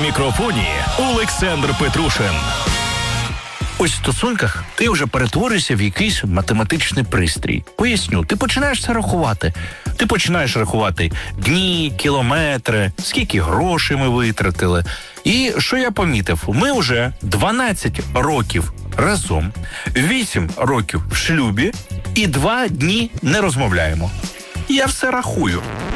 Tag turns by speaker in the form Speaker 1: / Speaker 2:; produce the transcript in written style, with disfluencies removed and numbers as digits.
Speaker 1: мікрофоні Олександр Петрушин.
Speaker 2: Ось в стосунках ти вже перетворюєшся в якийсь математичний пристрій. Поясню, ти починаєш це рахувати. Ти починаєш рахувати дні, кілометри, скільки грошей ми витратили. І що я помітив? Ми вже 12 років разом, 8 років в шлюбі і 2 дні не розмовляємо. Я все рахую.